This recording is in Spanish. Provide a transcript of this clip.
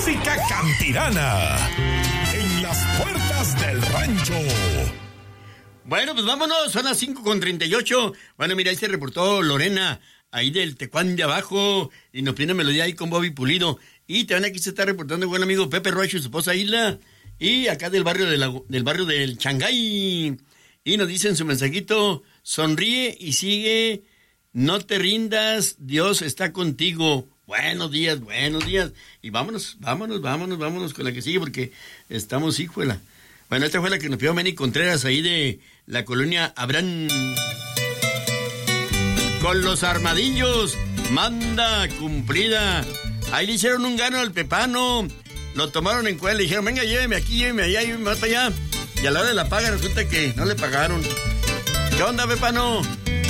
música campirana en las puertas del rancho. Bueno, pues vámonos, son las 5:38. Bueno, mira, ahí se reportó Lorena, ahí del Tecuán de abajo, y nos pide melodía ahí con Bobby Pulido. Y también aquí se está reportando el buen amigo Pepe Roacho y su esposa Isla, y acá del barrio del Changay. Y nos dicen su mensajito: sonríe y sigue, no te rindas, Dios está contigo. Buenos días. Y vámonos con la que sigue, porque estamos, híjola. Bueno, esta fue la que nos pidió Manny Contreras, ahí de la colonia Abraham. Con los armadillos, manda cumplida. Ahí le hicieron un gano al Pepano, lo tomaron en cuenta, le dijeron, venga, lléveme aquí, lléveme allá, lléveme más para allá. Y a la hora de la paga resulta que no le pagaron. ¿Qué onda, Pepano?